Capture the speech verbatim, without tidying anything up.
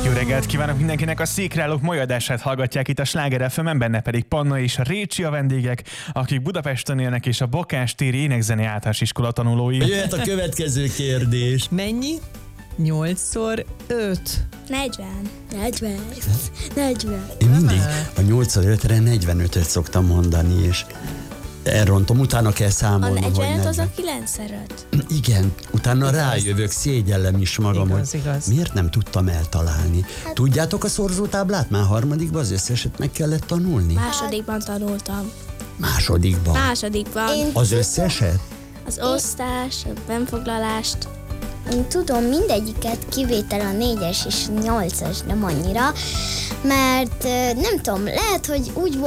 Jó reggelt kívánok mindenkinek, a Székreállók mai adását hallgatják itt a Sláger ef em-en, benne pedig Panna és a Récsi a vendégek, akik Budapesten élnek, és a Bakás téri énekzeni általános iskola tanulói. Jöhet a következő kérdés. Mennyi? nyolcszor öt. negyven. negyven. negyven. Én mindig a nyolcszor ötre negyvenötöt szoktam mondani, és elrontom, utána kell A számolnom, hogy negyvenöt az negyven. a kilencszer öt. Igen, utána rájövök, szégyellem is magam, Igaz, hogy igaz. miért nem tudtam eltalálni. Tudjátok a szorzótáblát? Már harmadikban az összeset meg kellett tanulni? Másodikban tanultam. Másodikban. Másodikban. Én Az összeset? Az osztás, a benfoglalást. Én tudom mindegyiket, kivétel a négyes és nyolcas, nem annyira, mert ö, nem tudom, lehet, hogy úgy